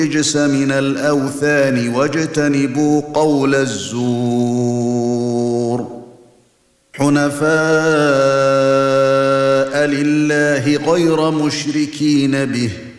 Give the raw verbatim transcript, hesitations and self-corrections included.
الرجس من الأوثان واجتنبوا قول الزور حنفاء لله غير مشركين به